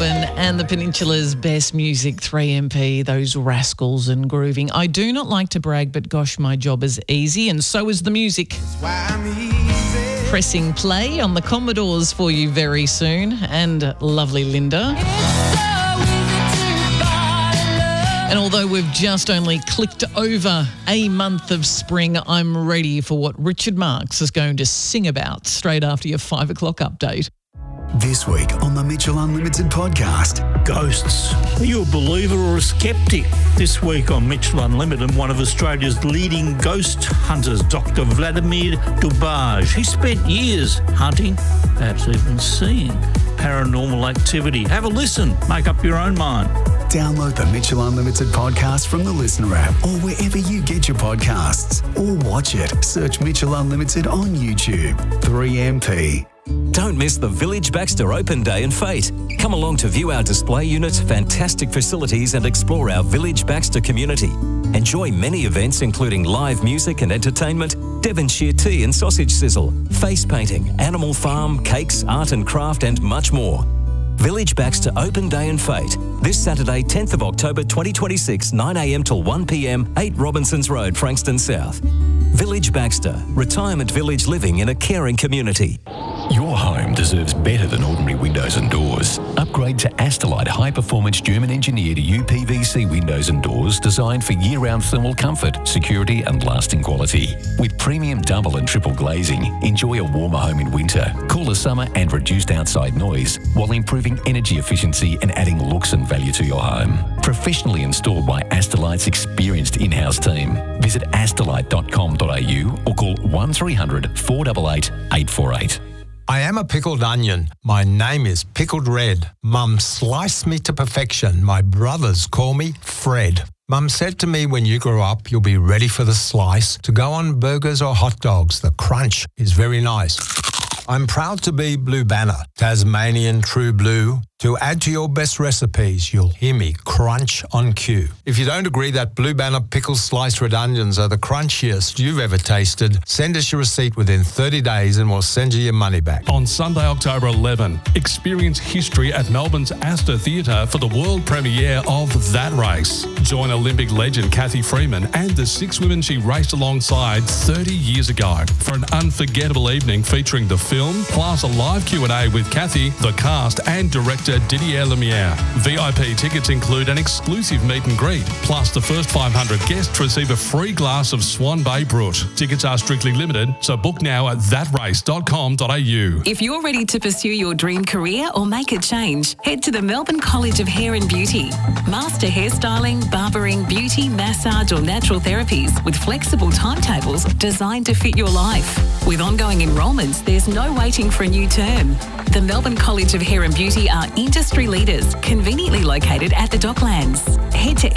Melbourne and the Peninsula's best music, 3MP, those rascals and grooving. I do not like to brag, but gosh, my job is easy and so is the music. Pressing play on the Commodores for you very soon, and lovely Linda. And although we've just only clicked over a month of spring, I'm ready for what Richard Marks is going to sing about straight after your 5 o'clock update. This week on the Mitchell Unlimited podcast. Ghosts. Are you a believer or a skeptic? This week on Mitchell Unlimited, one of Australia's leading ghost hunters, Dr. Vladimir Dubaj. He spent years hunting, perhaps even seeing paranormal activity. Have a listen. Make up your own mind. Download the Mitchell Unlimited podcast from the Listener app or wherever you get your podcasts. Or watch it. Search Mitchell Unlimited on YouTube. 3MP. Don't miss the Village Baxter Open Day and Fete. Come along to view our display units, fantastic facilities and explore our Village Baxter community. Enjoy many events including live music and entertainment, Devonshire tea and sausage sizzle, face painting, animal farm, cakes, art and craft and much more. Village Baxter Open Day and Fete. This Saturday, 10th of October 2026, 9am till 1pm, 8 Robinsons Road, Frankston South. Village Baxter, retirement village living in a caring community. Your home deserves better than ordinary windows and doors. Upgrade to Astelite high-performance German-engineered UPVC windows and doors designed for year-round thermal comfort, security and lasting quality. With premium double and triple glazing, enjoy a warmer home in winter, cooler summer and reduced outside noise, while improving energy efficiency and adding looks and value to your home. Professionally installed by Astelite's experienced in-house team. Visit astelite.com.au or call 1300 488 848. I am a pickled onion. My name is Pickled Red. Mum sliced me to perfection. My brothers call me Fred. Mum said to me, when you grow up, you'll be ready for the slice to go on burgers or hot dogs. The crunch is very nice. I'm proud to be Blue Banner, Tasmanian True Blue. To add to your best recipes, you'll hear me crunch on cue. If you don't agree that Blue Banner pickle sliced red onions are the crunchiest you've ever tasted, send us your receipt within 30 days and we'll send you your money back. On Sunday, October 11, experience history at Melbourne's Astor Theatre for the world premiere of That Race. Join Olympic legend Cathy Freeman and the 6 women she raced alongside 30 years ago for an unforgettable evening featuring the film, plus a live Q&A with Cathy, the cast and director Didier Lumiere. VIP tickets include an exclusive meet and greet, plus the first 500 guests receive a free glass of Swan Bay Brut. Tickets are strictly limited, so book now at thatrace.com.au. If you're ready to pursue your dream career or make a change, head to the Melbourne College of Hair and Beauty. Master hairstyling, barbering, beauty, massage or natural therapies with flexible timetables designed to fit your life. With ongoing enrolments, there's no waiting for a new term. The Melbourne College of Hair and Beauty are industry leaders, conveniently located at the Docklands. Head to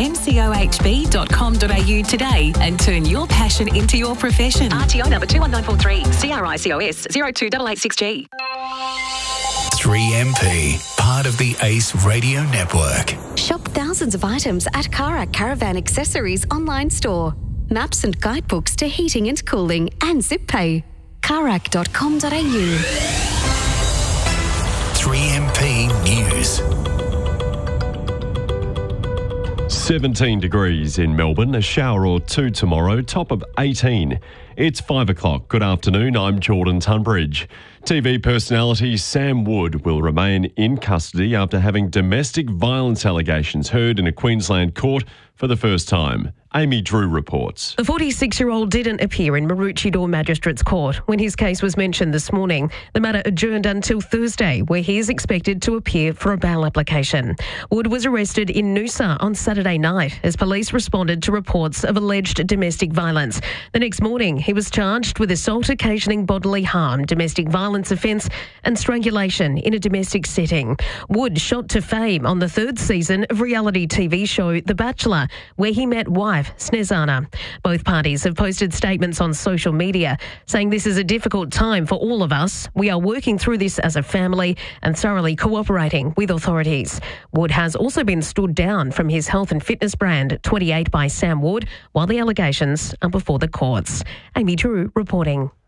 mcohb.com.au today and turn your passion into your profession. RTO number 21943, CRICOS 02886G. 3MP, part of the ACE Radio Network. Shop thousands of items at Karak Caravan Accessories online store. Maps and guidebooks to heating and cooling and ZipPay. Karak.com.au. 3MP News. 17 degrees in Melbourne, a shower or two tomorrow, top of 18. It's 5 o'clock. Good afternoon, I'm Jordan Tunbridge. TV personality Sam Wood will remain in custody after having domestic violence allegations heard in a Queensland court for the first time. Amy Drew reports. The 46-year-old didn't appear in Maroochydore Magistrates Court when his case was mentioned this morning. The matter adjourned until Thursday, where he is expected to appear for a bail application. Wood was arrested in Noosa on Saturday night as police responded to reports of alleged domestic violence. The next morning, he was charged with assault occasioning bodily harm, domestic violence offence and strangulation in a domestic setting. Wood shot to fame on the third season of reality TV show The Bachelor, where he met wife Snezana. Both parties have posted statements on social media saying this is a difficult time for all of us. We are working through this as a family and thoroughly cooperating with authorities. Wood has also been stood down from his health and fitness brand 28 by Sam Wood while the allegations are before the courts. Amy Drew reporting.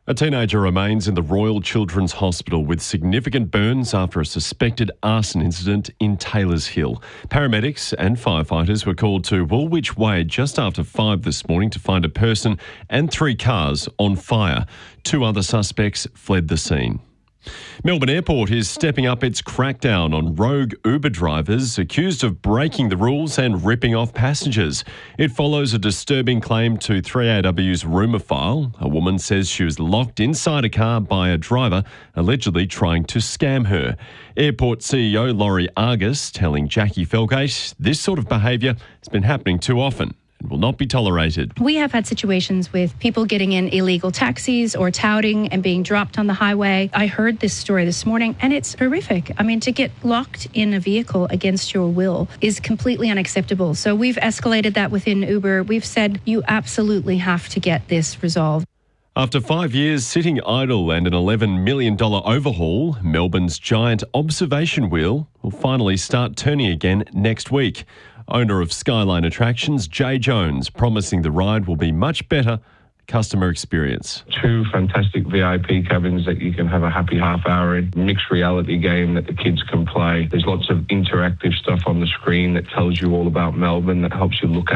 A teenager remains in the Royal Children's Hospital with significant burns after a suspected arson incident in Taylors Hill. Paramedics and firefighters were called to Woolwich Way just after 5 this morning to find a person and 3 cars on fire. 2 other suspects fled the scene. Melbourne Airport is stepping up its crackdown on rogue Uber drivers accused of breaking the rules and ripping off passengers. It follows a disturbing claim to 3AW's rumour file. A woman says she was locked inside a car by a driver, allegedly trying to scam her. Airport CEO Laurie Argus telling Jackie Felgate this sort of behaviour has been happening too often and will not be tolerated. We have had situations with people getting in illegal taxis or touting and being dropped on the highway. I heard this story this morning and it's horrific. I mean, to get locked in a vehicle against your will is completely unacceptable. So we've escalated that within Uber. We've said you absolutely have to get this resolved. After 5 years sitting idle and an $11 million overhaul, Melbourne's giant observation wheel will finally start turning again next week. Owner of Skyline Attractions, Jay Jones, promising the ride will be much better customer experience. 2 fantastic VIP cabins that you can have a happy half hour in, mixed reality game that the kids can play. There's lots of interactive stuff on the screen that tells you all about Melbourne, that helps you look